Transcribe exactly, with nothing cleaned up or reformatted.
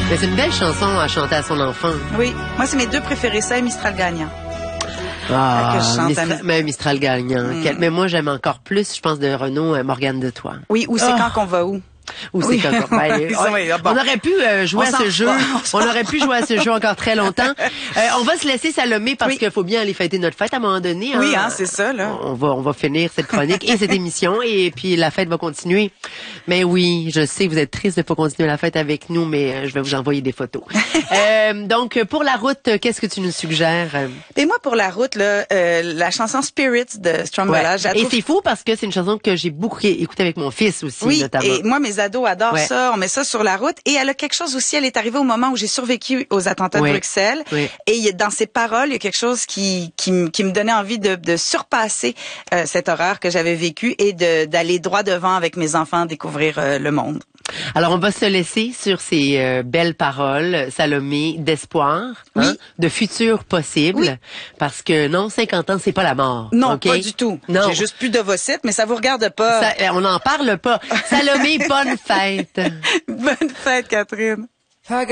Mais c'est une belle chanson à chanter à son enfant. Oui. Moi, c'est mes deux préférés, ça et Mistral gagnant. Ah, que je chante Mistral, à... même Mistral gagnant. Mm. Quel- Mais moi, j'aime encore plus, je pense, de Renaud, euh, Morgane de Toi. Oui, ou c'est Oh. quand qu'on va où? Ou Oui. c'est encore. Ben, Oui, on, ça, oui, bon. on aurait pu euh, jouer On à ce s'en jeu. va, on On aurait pu jouer à ce jeu encore très longtemps. Euh, on va se laisser Salomé parce Oui. qu'il faut bien aller fêter notre fête à un moment donné. Oui, hein, c'est ça, là. On va, on va finir cette chronique et cette émission et puis la fête va continuer. Mais oui, je sais que vous êtes triste de pas continuer la fête avec nous, mais euh, je vais vous envoyer des photos. euh, donc, pour la route, qu'est-ce que tu nous suggères? Et moi, pour la route, là, euh, la chanson Spirits de Strombella, je la Et trouve... c'est fou parce que c'est une chanson que j'ai beaucoup écoutée avec mon fils aussi, Oui, notamment. et moi, mes ados adorent Ouais. ça. On met ça sur la route. Et elle a quelque chose aussi. Elle est arrivée au moment où j'ai survécu aux attentats Oui. de Bruxelles. Oui. Et il y a- dans ses paroles, il y a quelque chose qui qui, m- qui me donnait envie de, de surpasser euh, cette horreur que j'avais vécue et de d'aller droit devant avec mes enfants découvrir euh, le monde. Alors, on va se laisser sur ces euh, belles paroles, Salomé, d'espoir, Oui. hein, de futur possible, Oui. parce que non, cinquante ans, c'est pas la mort. Non, OK? pas du tout. Non. J'ai juste plus d'ovocytes, mais ça vous regarde pas. Ça, euh, on n'en parle pas. Salomé, bonne fête. Bonne fête, Catherine.